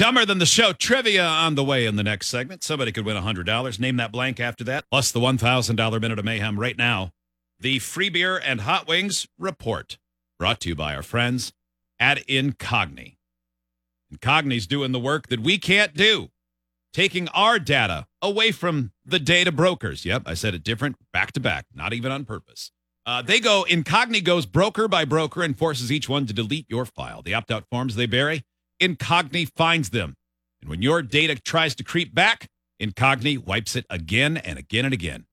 Dumber Than the Show trivia on the way in the next segment. Somebody could win $100. Name that blank after that, plus the $1,000 Minute of Mayhem right now. The Free Beer and Hot Wings Report, brought to you by our friends at Incogni. Incogni's doing the work that we can't do, taking our data away from the data brokers. Yep, I said it different, back to back, not even on purpose. Incogni goes broker by broker and forces each one to delete your file. The opt-out forms they bury, Incogni finds them. And when your data tries to creep back, Incogni wipes it again and again and again.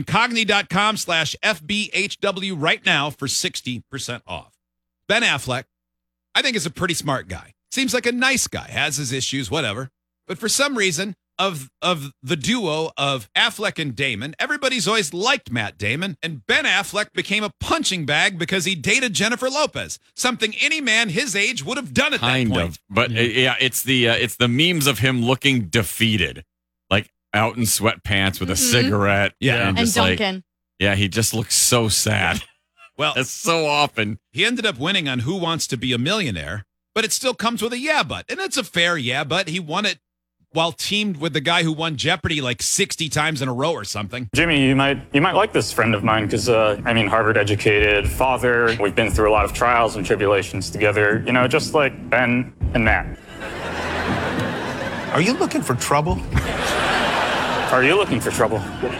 Incogni.com/FBHW right now for 60% off. Ben Affleck, I think, is a pretty smart guy. Seems like a nice guy, has his issues, whatever. But for some reason, of the duo of Affleck and Damon, everybody's always liked Matt Damon, and Ben Affleck became a punching bag because he dated Jennifer Lopez, something any man his age would have done at that point. Kind of, but it's the memes of him looking defeated, like out in sweatpants with a cigarette, and just Duncan. he just looks so sad. Well, it's so often. He ended up winning on Who Wants to Be a Millionaire, but it still comes with a yeah, but, and it's a fair yeah, but he won it while teamed with the guy who won Jeopardy like 60 times in a row or something. Jimmy, you might like this friend of mine because, Harvard-educated father. We've been through a lot of trials and tribulations together, just like Ben and Matt. Are you looking for trouble? Are you looking for trouble?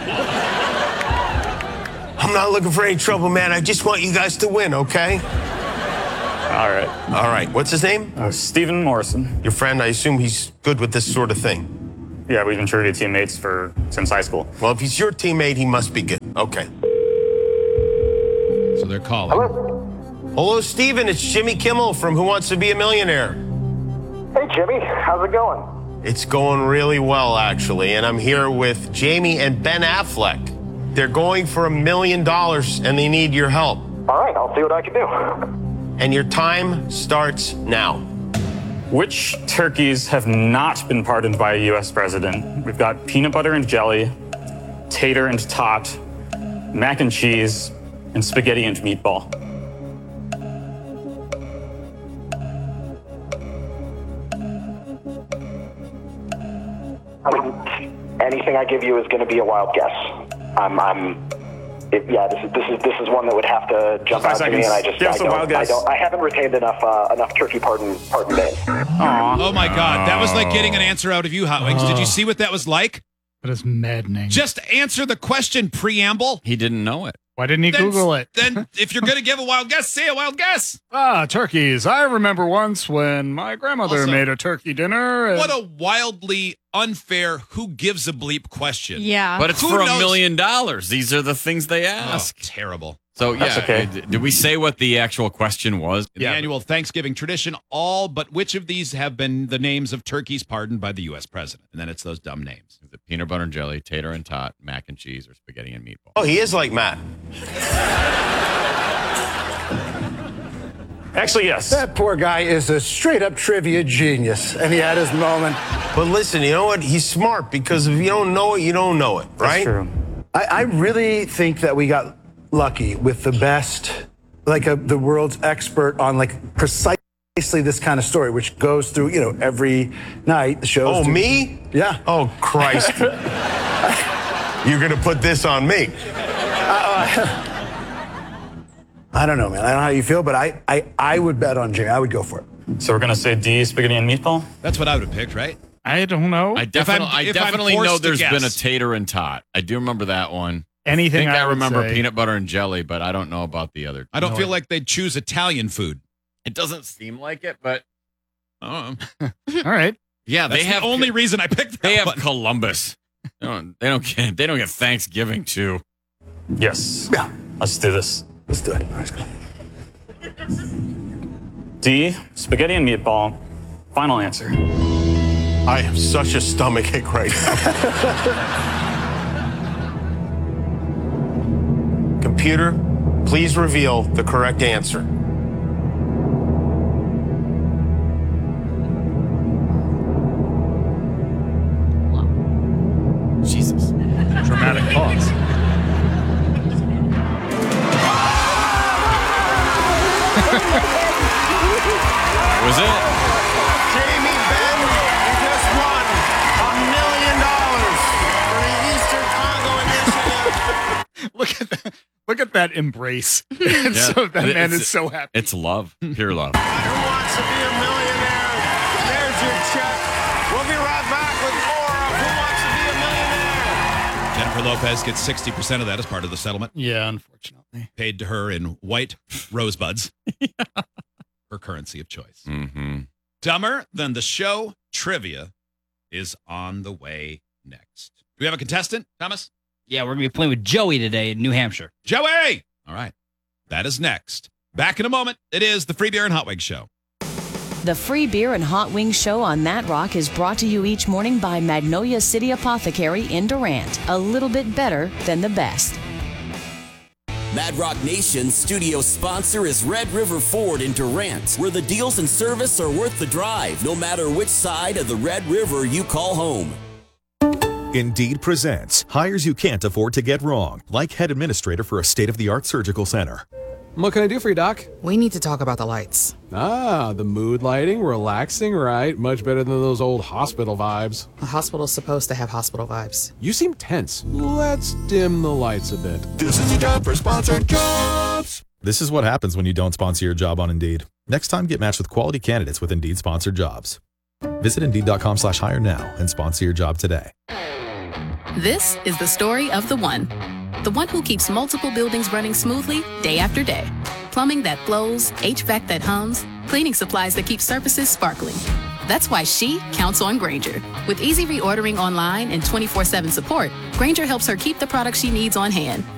I'm not looking for any trouble, man. I just want you guys to win, okay? All right. What's his name? Stephen Morrison. Your friend, I assume he's good with this sort of thing. Yeah, we've been trivia teammates since high school. Well, if he's your teammate, he must be good. Okay. So they're calling. Hello, Stephen. It's Jimmy Kimmel from Who Wants to Be a Millionaire. Hey, Jimmy. How's it going? It's going really well, actually. And I'm here with Jamie and Ben Affleck. They're going for $1 million, and they need your help. All right, I'll see what I can do. And your time starts now. Which turkeys have not been pardoned by a U.S. president? We've got peanut butter and jelly, tater and tot, mac and cheese, and spaghetti and meatball. Anything I give you is going to be a wild guess. This is one that would have to jump out to me, and I haven't retained enough turkey pardon days. Oh my God, that was like getting an answer out of you, Hot Wings. Did you see what that was like? That is maddening. Just answer the question, preamble. He didn't know it. Why didn't he Google it? Then if you're going to give a wild guess, say a wild guess. Turkeys. I remember once when my grandmother made a turkey dinner. And... What a wildly unfair, who gives a bleep question. Yeah. But it's for $1 million. These are the things they ask. Oh, terrible. So, That's okay. Did we say what the actual question was? The annual Thanksgiving tradition, all but which of these have been the names of turkeys pardoned by the U.S. president? And then it's those dumb names. Is it peanut butter and jelly, tater and tot, mac and cheese, or spaghetti and meatball? Oh, he is like Matt. Actually, yes. That poor guy is a straight-up trivia genius, and he had his moment. But listen, you know what? He's smart because if you don't know it, you don't know it, right? That's true. I really think that we got lucky with the best, the world's expert on precisely this kind of story, which goes through, every night the shows. Oh, me? Yeah. Oh, Christ. You're going to put this on me. I don't know, man. I don't know how you feel, but I would bet on Jimmy. I would go for it. So we're going to say D, spaghetti and meatball? That's what I would have picked, right? I don't know. I definitely know there's been a tater and tot. I do remember that one. Anything I remember say. peanut butter and jelly, but I don't know about the other. I don't feel like they'd choose Italian food. It doesn't seem like it, but All right. Yeah, That's they have the only reason I picked that. They have one. Columbus. They don't get Thanksgiving too. Yes. Yeah. Let's do this. Let's do it. All right, let's go. D, spaghetti and meatball. Final answer. I have such a stomachache right now. Computer, please reveal the correct answer. Jesus. Dramatic pause. Was it? Jamie, Ben, that embrace. And so that man is so happy. It's love, pure love. Who wants to be a millionaire? There's your check. We'll be right back with more of Who Wants to Be a Millionaire? Jennifer Lopez gets 60% of that as part of the settlement. Yeah, unfortunately. Paid to her in white rosebuds. Her currency of choice. Mm-hmm. Dumber Than the Show trivia is on the way next. Do we have a contestant, Thomas? Yeah, we're going to be playing with Joey today in New Hampshire. Joey! All right. That is next. Back in a moment. It is the Free Beer and Hot Wings Show. The Free Beer and Hot Wings Show on That Rock is brought to you each morning by Magnolia City Apothecary in Durant. A little bit better than the best. Mad Rock Nation's studio sponsor is Red River Ford in Durant, where the deals and service are worth the drive, no matter which side of the Red River you call home. Indeed presents hires you can't afford to get wrong, like head administrator for a state-of-the-art surgical center. What can I do for you, Doc? We need to talk about the lights. Ah, the mood lighting, relaxing, right? Much better than those old hospital vibes. A hospital's supposed to have hospital vibes. You seem tense. Let's dim the lights a bit. This is your job for sponsored jobs. This is what happens when you don't sponsor your job on Indeed. Next time, get matched with quality candidates with Indeed sponsored jobs. Visit Indeed.com/hire now and sponsor your job today. This is the story of the one. The one who keeps multiple buildings running smoothly day after day. Plumbing that flows, HVAC that hums, cleaning supplies that keep surfaces sparkling. That's why she counts on Grainger. With easy reordering online and 24/7 support, Grainger helps her keep the products she needs on hand.